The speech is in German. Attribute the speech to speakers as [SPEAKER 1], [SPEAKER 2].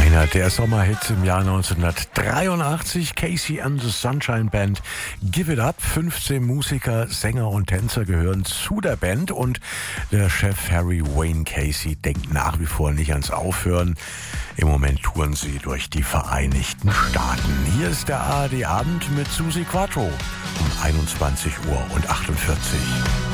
[SPEAKER 1] Einer der Sommerhits im Jahr 1983, Casey and the Sunshine Band, Give It Up. 15 Musiker, Sänger und Tänzer gehören zu der Band und der Chef Harry Wayne Casey denkt nach wie vor nicht ans Aufhören. Im Moment touren sie durch die Vereinigten Staaten. Hier ist der ARD Abend mit Susi Quattro um 21:48 Uhr.